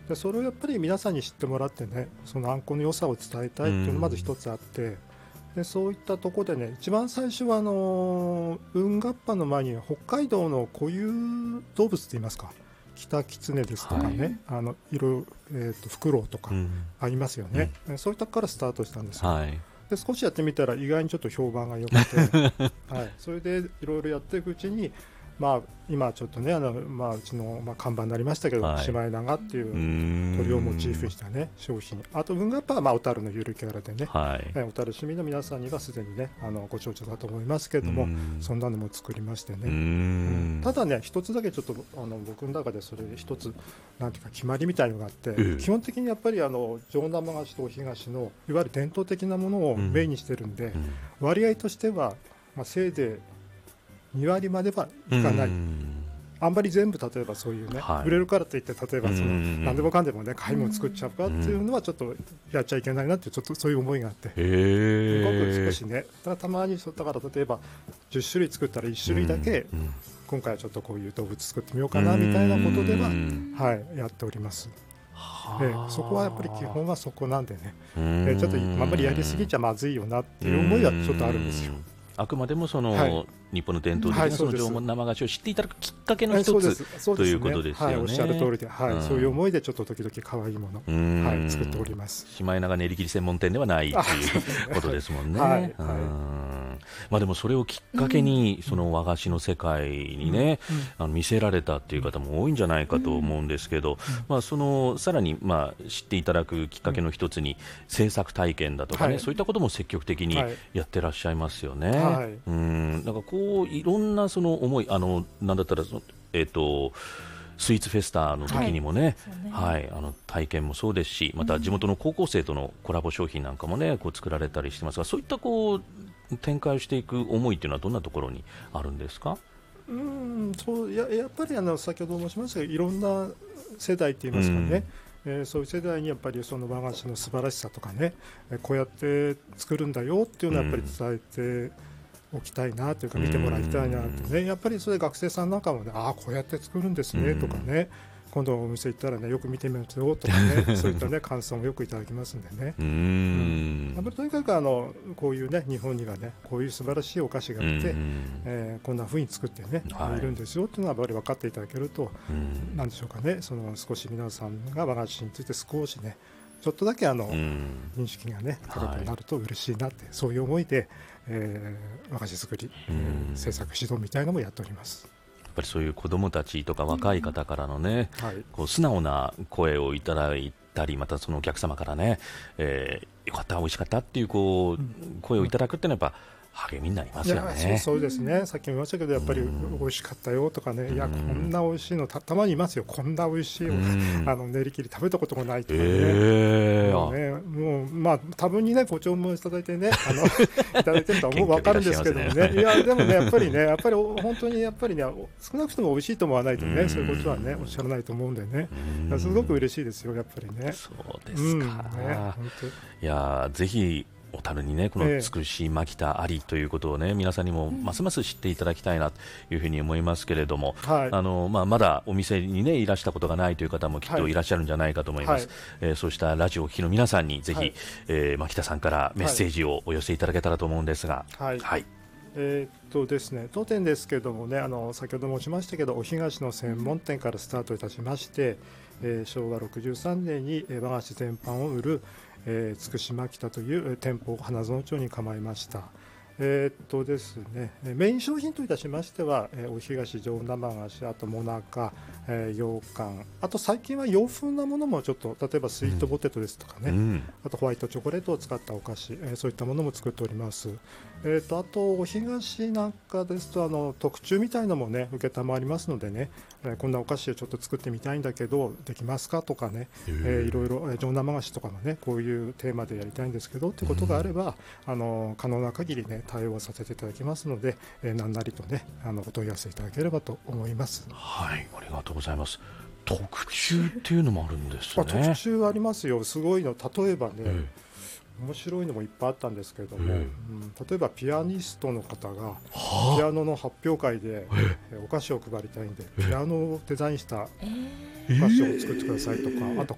でそれをやっぱり皆さんに知ってもらってね、そのあんこの良さを伝えたいっていうのがまず一つあって、でそういったところでね、一番最初は運河っぱの前に北海道の固有動物といいますか、キタキツネですとかね、いろいろフクロウとかありますよね、そういったからスタートしたんですよ、で少しやってみたら意外にちょっと評判が良くて、はい、それでいろいろやっていくうちに、今ちょっとねうちの、看板になりましたけど、シマエナガっていう鳥をモチーフにしたね商品、あと運河っぱは小樽のゆるキャラでね、小樽市民の皆さんにはすでにねご承知だと思いますけれども、そんなのも作りましてね、ただね一つだけちょっと僕の中でそれ一つなんていうか決まりみたいのがあって、基本的にやっぱり上生菓子とお東のいわゆる伝統的なものをメインにしてるんで、割合としては、せいぜい2割まではいかない、あんまり全部例えばそういうね、売れるからといって例えば何でもかんでもね買い物作っちゃうかっていうのはちょっとやっちゃいけないなってちょっとそういう思いがあって、僕少しねたまにだから例えば10種類作ったら1種類だけ、今回はちょっとこういう動物作ってみようかなみたいなことでは、やっております。そこはやっぱり基本はそこなんでね、ちょっとあんまりやりすぎちゃまずいよなっていう思いはちょっとあるんですよ。 あくまでもその、日本の伝統的なその縄文生菓子を知っていただくきっかけの一つということですよね。 おっしゃる通りで、そういう思いでちょっと時々可愛いもの、作っております。 シマエナガ練り切り専門店ではないということですもんね。でもそれをきっかけにその和菓子の世界にね、見せられたっていう方も多いんじゃないかと思うんですけど、そのさらに知っていただくきっかけの一つに制作体験だとかね、そういったことも積極的にやってらっしゃいますよね。なんかこういろんなその思い、なんだったらスイーツフェスタの時にもね、体験もそうですし、また地元の高校生とのコラボ商品なんかもねこう作られたりしてますが、そういったこう展開していく思いっていうのはどんなところにあるんですか？ やっぱり先ほど申しましたが、いろんな世代って言いますかね、そういう世代にやっぱりその和菓子の素晴らしさとかね、こうやって作るんだよっていうのはやっぱり伝えておきたいなというか、見てもらいたいなとね、やっぱりそれ学生さんなんかもね、こうやって作るんですねとかね、今度お店行ったらねよく見てみますよとかねそういったね感想もよくいただきますんでね、やっぱりとにかくこういうね日本にはねこういう素晴らしいお菓子があって、こんな風に作ってね、いるんですよっていうのはやっぱり分かっていただけると、なんでしょうかね、少し皆さんが和菓子について少しねちょっとだけ認識がね高くなると嬉しいなって、そういう思いで、和菓子作り、制作指導みたいなのもやっております。 やっぱりそういう子どもたちとか若い方からのね、こう素直な声をいただいたり、またそのお客様からね、よかった美味しかったっていうこう声をいただくっていうのはやっぱ励みになりますよね。 そうですね、さっきも言いましたけどやっぱり美味しかったよとかね、いやこんな美味しいのたまにいますよ、こんな美味しい練り切り食べたこともないとかね、もう多分にねご注文いただいてねいただいてるとは分かるんですけどもね、いやでもねやっぱり本当にやっぱりね少なくとも美味しいと思わないとね、そういうことはねおっしゃらないと思うんでね、すごく嬉しいですよやっぱりね。 そうですか、いやぜひ小樽にねこのつくしまきたありということをね皆さんにもますます知っていただきたいなというふうに思いますけれども、まだお店にねいらしたことがないという方もきっといらっしゃるんじゃないかと思います。そうしたラジオを聴きの皆さんにぜひ牧田さんからメッセージをお寄せいただけたらと思うんですが。 ですね、当店ですけれどもね、先ほど申しましたけどお東の専門店からスタートいたしまして、昭和63年に和菓子全般を売るつくしまきたという店舗を花園町に構えました。ですね、メイン商品といたしましては、お東上生菓子、あともなか、羊羹、あと最近は洋風なものもちょっと、例えばスイートポテトですとかね、あとホワイトチョコレートを使ったお菓子、そういったものも作っております。あとお東なんかですと特注みたいなのもね承りますのでね、こんなお菓子をちょっと作ってみたいんだけどできますかとかね、いろいろ上生菓子とかもねこういうテーマでやりたいんですけどってことがあれば、可能な限りね対応させていただきますので、何なりとねお問い合わせいただければと思います。 はい、ありがとうございます。特注っていうのもあるんですね。 特注ありますよ。すごいの、例えばね、面白いのもいっぱいあったんですけれども、例えばピアニストの方がピアノの発表会でお菓子を配りたいんでピアノをデザインしたお菓子を作ってくださいとか、あと